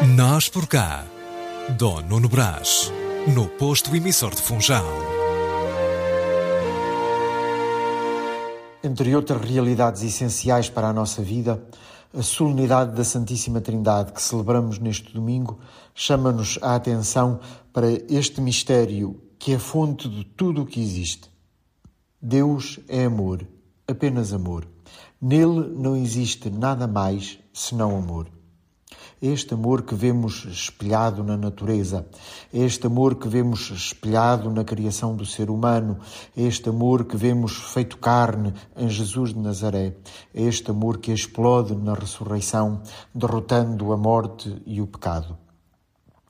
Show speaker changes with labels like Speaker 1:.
Speaker 1: Nós por cá, Dom Nuno Brás, no posto emissor de Funchal.
Speaker 2: Entre outras realidades essenciais para a nossa vida, a solenidade da Santíssima Trindade que celebramos neste domingo chama-nos a atenção para este mistério que é fonte de tudo o que existe. Deus é amor, apenas amor. Nele não existe nada mais senão amor. É este amor que vemos espelhado na natureza, é este amor que vemos espelhado na criação do ser humano, é este amor que vemos feito carne em Jesus de Nazaré, é este amor que explode na ressurreição, derrotando a morte e o pecado.